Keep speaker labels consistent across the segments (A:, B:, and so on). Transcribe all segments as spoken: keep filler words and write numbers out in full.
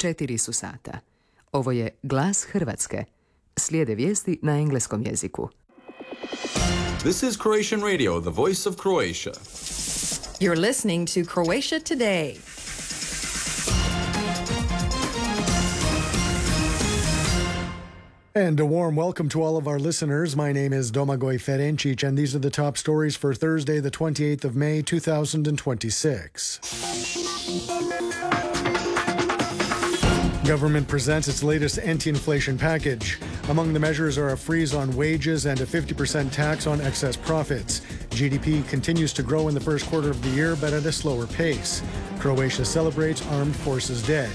A: Četiri su sata. Ovo je Glas Hrvatske. Slijede vijesti na engleskom jeziku.
B: This is Croatian Radio, the voice of Croatia.
C: You're listening to Croatia Today.
D: And a warm welcome to all of our listeners. My name is Domagoj Ferencic, and these are the top stories for Thursday, the twenty-eighth of May, two thousand twenty-six. Government presents its latest anti-inflation package. Among the measures are a freeze on wages and a fifty percent tax on excess profits. G D P continues to grow in the first quarter of the year, but at a slower pace. Croatia celebrates Armed Forces Day.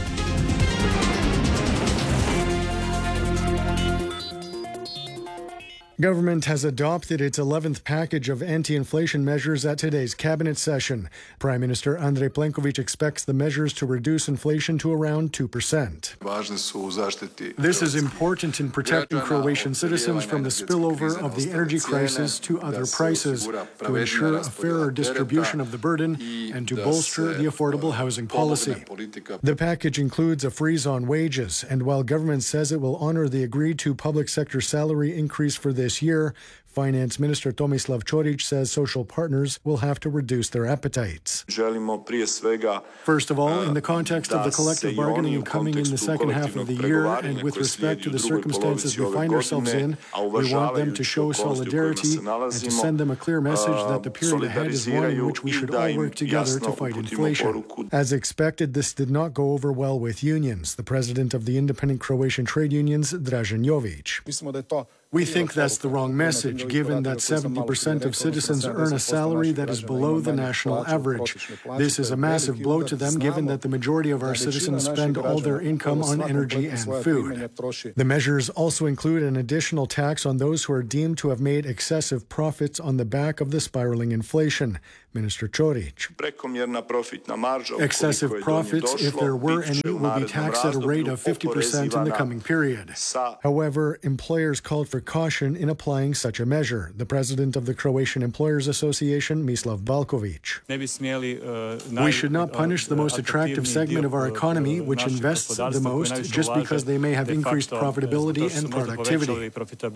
D: Government has adopted its eleventh package of anti-inflation measures at today's cabinet session. Prime Minister Andrej Plenković expects the measures to reduce inflation to around two percent. This is important in protecting Croatian citizens from the spillover of the energy crisis to other prices, to ensure a fairer distribution of the burden, and to bolster the affordable housing policy. The package includes a freeze on wages, and while government says it will honor the agreed-to public sector salary increase for this year, Finance Minister Tomislav Ćorić says social partners will have to reduce their appetites. First of all, in the context of the collective bargaining coming in the second half of the year and with respect to the circumstances we find ourselves in, we want them to show solidarity and to send them a clear message that the period ahead is one in which we should all work together to fight inflation. As expected, this did not go over well with unions. The president of the independent Croatian trade unions, Dražen Jović. We think that's the wrong message, given that seventy percent of citizens earn a salary that is below the national average. This is a massive blow to them, given that the majority of our citizens spend all their income on energy and food. The measures also include an additional tax on those who are deemed to have made excessive profits on the back of the spiraling inflation. Minister Ćorić. Excessive profits, if there were any, will be taxed at a rate of fifty percent in the coming period. However, employers called for caution in applying such a measure. The president of the Croatian Employers Association, Mislav Balković. We should not punish the most attractive segment of our economy, which invests the most, just because they may have increased profitability and productivity.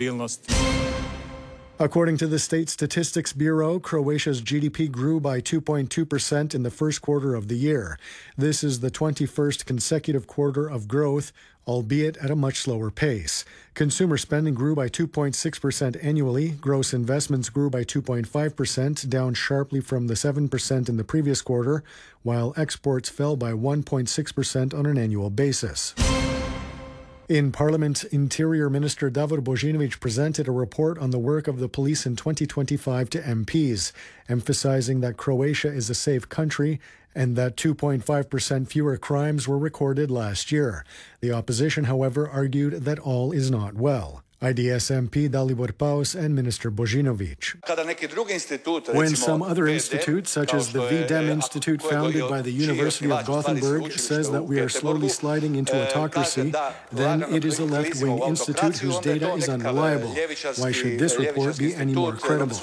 D: According to the State Statistics Bureau, Croatia's G D P grew by two point two percent in the first quarter of the year. This is the twenty-first consecutive quarter of growth, albeit at a much slower pace. Consumer spending grew by two point six percent annually. Gross investments grew by two point five percent, down sharply from the seven percent in the previous quarter, while exports fell by one point six percent on an annual basis. In Parliament, Interior Minister Davor Božinović presented a report on the work of the police in twenty twenty-five to M Ps, emphasizing that Croatia is a safe country and that two point five percent fewer crimes were recorded last year. The opposition, however, argued that all is not well. I D S M P Dalibor Paus and Minister Božinović. When some other institute, such as the V D E M Institute founded by the University of Gothenburg, says that we are slowly sliding into autocracy, then it is a left-wing institute whose data is unreliable. Why should this report be any more credible?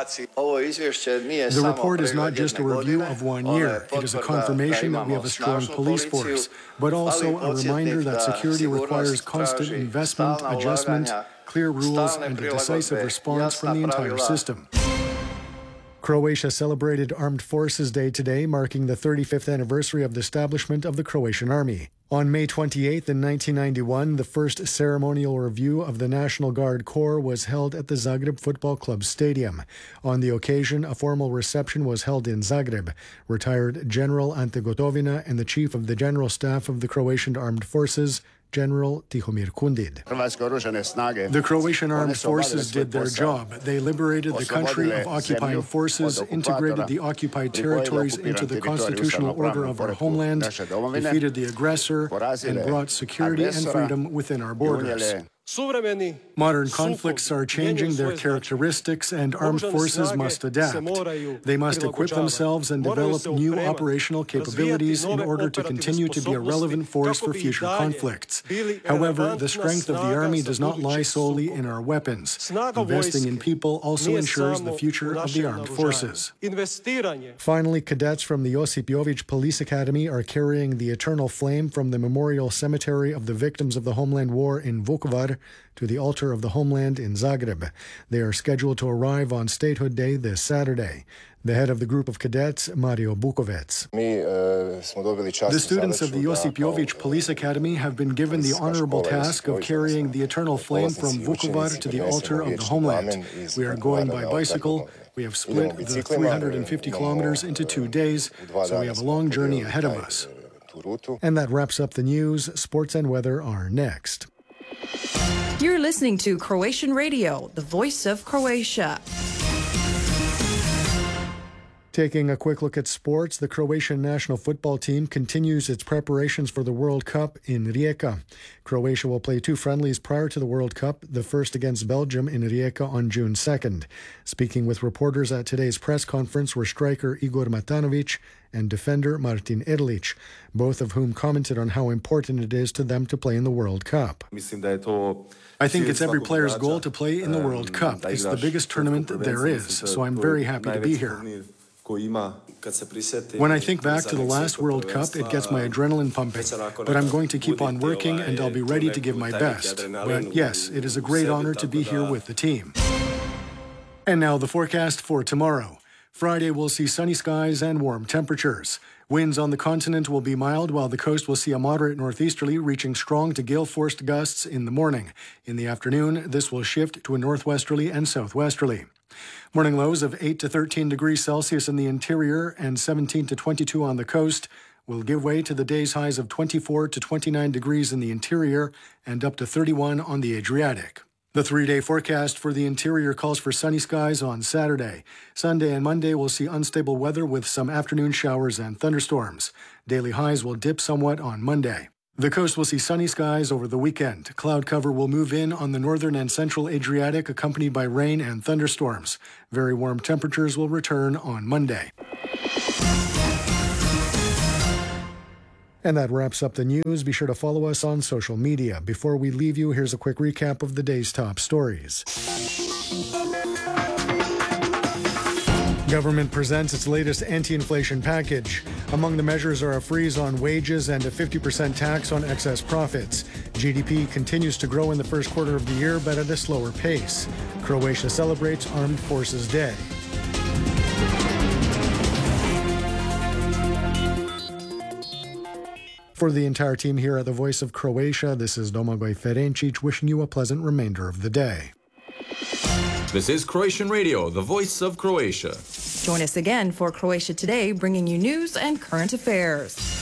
D: The report is not just a review of one year. It is a confirmation that we have a strong police force, but also a reminder that security requires constant investment, adjustment, clear rules, and a decisive response from the entire system. Croatia celebrated Armed Forces Day today, marking the thirty-fifth anniversary of the establishment of the Croatian Army. On May twenty-eighth in nineteen ninety-one, the first ceremonial review of the National Guard Corps was held at the Zagreb Football Club Stadium. On the occasion, a formal reception was held in Zagreb. Retired General Ante Gotovina and the Chief of the General Staff of the Croatian Armed Forces, General Tihomir Kundid. The Croatian Armed Forces did their job. They liberated the country of occupying forces, integrated the occupied territories into the constitutional order of our homeland, defeated the aggressor, and brought security and freedom within our borders. Modern conflicts are changing their characteristics, and armed forces must adapt. They must equip themselves and develop new operational capabilities in order to continue to be a relevant force for future conflicts. However, the strength of the army does not lie solely in our weapons. Investing in people also ensures the future of the armed forces. Finally, cadets from the Josip Jovic Police Academy are carrying the eternal flame from the memorial cemetery of the victims of the Homeland War in Vukovar to the altar of the homeland in Zagreb. They are scheduled to arrive on Statehood Day this Saturday. The head of the group of cadets, Mario Bukovec. The students of the Josip Jovic Police Academy have been given the honorable task of carrying the eternal flame from Vukovar to the altar of the homeland. We are going by bicycle. We have split the three hundred fifty kilometers into two days, so we have a long journey ahead of us. And that wraps up the news. Sports and weather are next.
C: You're listening to Croatian Radio, the voice of Croatia.
D: Taking a quick look at sports, the Croatian national football team continues its preparations for the World Cup in Rijeka. Croatia will play two friendlies prior to the World Cup, the first against Belgium in Rijeka on June second. Speaking with reporters at today's press conference were striker Igor Matanovic and defender Martin Erlic, both of whom commented on how important it is to them to play in the World Cup. I think it's every player's goal to play in the World Cup. It's the biggest tournament there is, so I'm very happy to be here. When I think back to the last World Cup, it gets my adrenaline pumping. But I'm going to keep on working and I'll be ready to give my best. But yes, it is a great honor to be here with the team. And now the forecast for tomorrow. Friday will see sunny skies and warm temperatures. Winds on the continent will be mild, while the coast will see a moderate northeasterly reaching strong to gale-force gusts in the morning. In the afternoon, this will shift to a northwesterly and southwesterly. Morning lows of eight to thirteen degrees Celsius in the interior and seventeen to twenty-two on the coast will give way to the day's highs of twenty-four to twenty-nine degrees in the interior and up to thirty-one on the Adriatic. The three-day forecast for the interior calls for sunny skies on Saturday. Sunday and Monday will see unstable weather with some afternoon showers and thunderstorms. Daily highs will dip somewhat on Monday. The coast will see sunny skies over the weekend. Cloud cover will move in on the northern and central Adriatic, accompanied by rain and thunderstorms. Very warm temperatures will return on Monday. And that wraps up the news. Be sure to follow us on social media. Before we leave you, here's a quick recap of the day's top stories. Government presents its latest anti-inflation package. Among the measures are a freeze on wages and a fifty percent tax on excess profits. G D P continues to grow in the first quarter of the year, but at a slower pace. Croatia celebrates Armed Forces Day. For the entire team here at the Voice of Croatia, this is Domagoj Ferencic wishing you a pleasant remainder of the day.
B: This is Croatian Radio, the voice of Croatia.
C: Join us again for Croatia Today, bringing you news and current affairs.